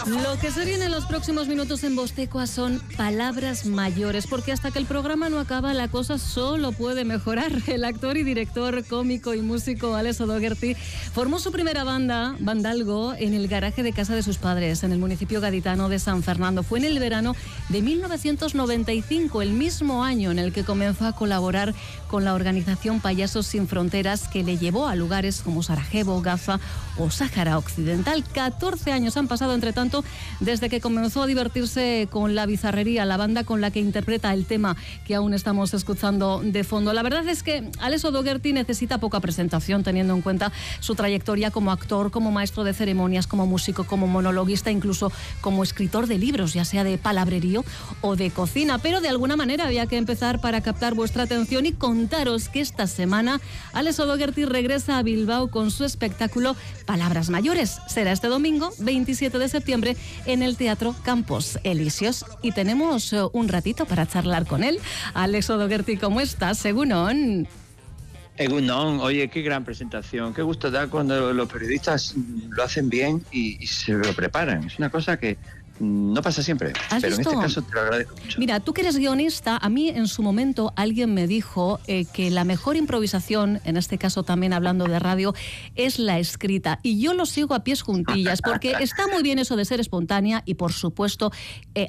Lo que se viene en los próximos minutos en Voz Tecua son palabras mayores, porque hasta que el programa no acaba la cosa solo puede mejorar. El actor y director, cómico y músico Alex O'Doherty formó su primera banda, Bandalgo, en el garaje de casa de sus padres, en el municipio gaditano de San Fernando. Fue en el verano de 1995, el mismo año en el que comenzó a colaborar con la organización Payasos Sin Fronteras, que le llevó a lugares como Sarajevo, Gaza o Sáhara Occidental. 14 años han pasado, entre tanto, desde que comenzó a divertirse con la bizarrería, la banda con la que interpreta el tema que aún estamos escuchando de fondo. La verdad es que Alex O'Doherty necesita poca presentación, teniendo en cuenta su trayectoria como actor, como maestro de ceremonias, como músico, como monologuista, incluso como escritor de libros, ya sea de palabrerío o de cocina. Pero de alguna manera había que empezar para captar vuestra atención y contaros que esta semana Alex O'Doherty regresa a Bilbao con su espectáculo Palabras Mayores. Será este domingo, 27 de septiembre, en el Teatro Campos Elíseos. Y tenemos un ratito para charlar con él. Alex O'Doherty, ¿cómo estás? Egunon. Egunon, oye, qué gran presentación. Qué gusto da cuando los periodistas lo hacen bien y se lo preparan. Es una cosa que no pasa siempre, pero visto? En este caso te lo agradezco mucho. Mira, tú que eres guionista, a mí en su momento alguien me dijo que la mejor improvisación, en este caso también hablando de radio, es la escrita. Y yo lo sigo a pies juntillas, porque está muy bien eso de ser espontánea y, por supuesto,